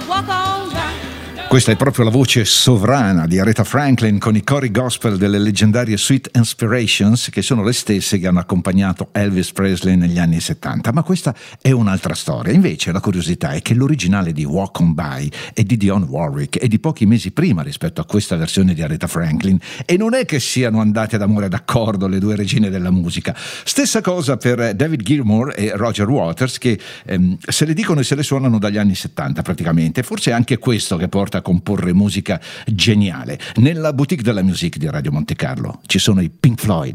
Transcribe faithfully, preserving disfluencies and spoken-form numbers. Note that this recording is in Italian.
Questa è proprio la voce sovrana di Aretha Franklin con i cori gospel delle leggendarie Sweet Inspirations, che sono le stesse che hanno accompagnato Elvis Presley negli anni settanta. Ma questa è un'altra storia. Invece la curiosità è che l'originale di Walk On By è di Dionne Warwick e di pochi mesi prima rispetto a questa versione di Aretha Franklin, e non è che siano andate d'amore d'accordo le due regine della musica. Stessa cosa per David Gilmour e Roger Waters, che ehm, se le dicono e se le suonano dagli anni settanta praticamente. Forse è anche questo che porta a comporre musica geniale. Nella boutique della musique di Radio Monte Carlo ci sono i Pink Floyd.